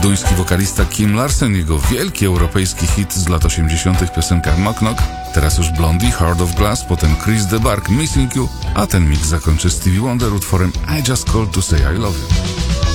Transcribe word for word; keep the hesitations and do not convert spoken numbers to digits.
duński wokalista Kim Larsen, jego wielki europejski hit z lat osiemdziesiątych piosenka Knock Knock, teraz już Blondie, Heart of Glass, potem Chris de Burgh, Missing You, a ten mix zakończy Stevie Wonder utworem I Just Called to Say I Love You.